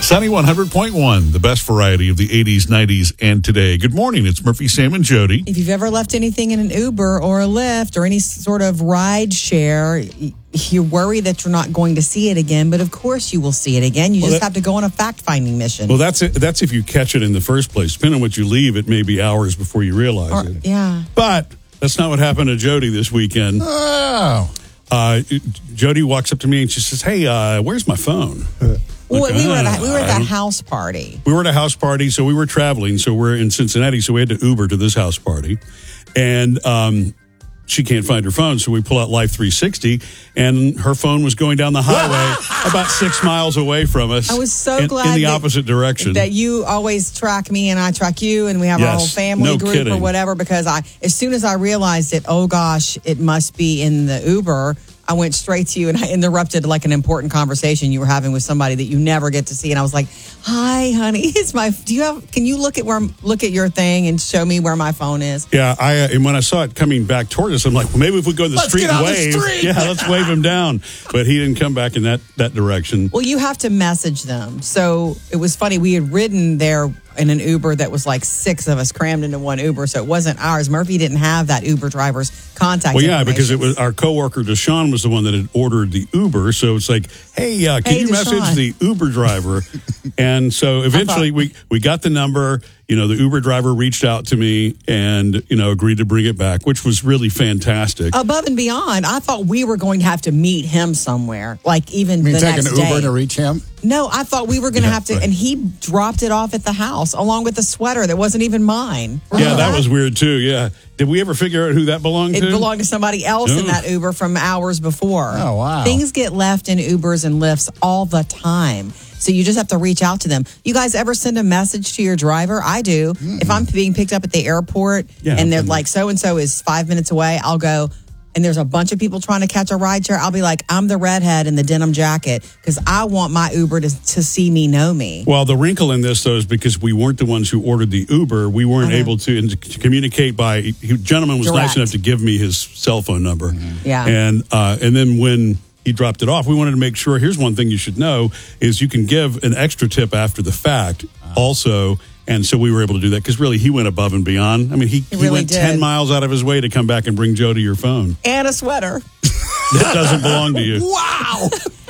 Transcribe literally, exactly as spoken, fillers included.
Sunny one hundred point one, the best variety of the eighties, nineties, and today. Good morning. It's Murphy, Sam, and Jody. If you've ever left anything in an Uber or a Lyft or any sort of ride share, you worry that you're not going to see it again, but of course you will see it again. You well, just that, have to go on a fact-finding mission. Well, that's it. That's if you catch it in the first place. Depending on what you leave, it may be hours before you realize or, it. Yeah. But that's not what happened to Jody this weekend. Oh. Uh, Jody walks up to me and she says, hey, uh, where's my phone? Uh, well, like, we, were at a, we were at that uh, house party. We were at a house party, so we were traveling. So we're in Cincinnati, so we had to Uber to this house party. And um, she can't find her phone, so we pull out Life three sixty, and her phone was going down the highway about six miles away from us. I was so in, glad in the that, opposite direction. That you always track me and I track you, and we have yes, our whole family no group kidding. or whatever. Because I, as soon as I realized it, oh gosh, it must be in the Uber. I went straight to you and I interrupted like an important conversation you were having with somebody that you never get to see. And I was like, hi, honey, it's my, do you have, can you look at where, look at your thing and show me where my phone is? Yeah. I, uh, and when I saw it coming back toward us, I'm like, well, maybe if we go to the Let's street get and on wave. the street. Yeah, let's wave him down. But he didn't come back in that, that direction. Well, you have to message them. So it was funny. We had ridden there in an Uber that was like six of us crammed into one Uber. So it wasn't ours. Murphy didn't have that Uber driver's contact Well, yeah, because it was our coworker Deshaun was the one that had ordered the Uber. So it's like, hey, uh, can Hey, you Deshaun. message the Uber driver? And so eventually we, we got the number. You know, the Uber driver reached out to me and, you know, agreed to bring it back, which was really fantastic. Above and beyond, I thought we were going to have to meet him somewhere, like even You mean the take next an Uber day. to reach him? No, I thought we were going to Yeah, have to, right. and he dropped it off at the house along with a sweater that wasn't even mine. Yeah, Remember that was weird too. Yeah. Did we ever figure out who that belonged It to? belonged to somebody else in No. that Uber from hours before. Oh, wow. Things get left in Ubers and Lyfts all the time. So you just have to reach out to them. You guys ever send a message to your driver? I do. Mm-mm. If I'm being picked up at the airport Yeah, and they're I'm- like, so-and-so is five minutes away, I'll go, and there's a bunch of people trying to catch a ride share, I'll be like, I'm the redhead in the denim jacket because I want my Uber to, to see me, know me. Well, the wrinkle in this, though, is because we weren't the ones who ordered the Uber. We weren't Uh-huh. able to, and to communicate by, he, gentleman was Direct. nice enough to give me his cell phone number. Mm-hmm. Yeah. And, uh, and then when he dropped it off, we wanted to make sure, here's one thing you should know, is you can give an extra tip after the fact also. And so we were able to do that because really he went above and beyond. I mean, he, he, really went did. ten miles out of his way to come back and bring Joe to your phone. And a sweater. That doesn't belong to you. Wow.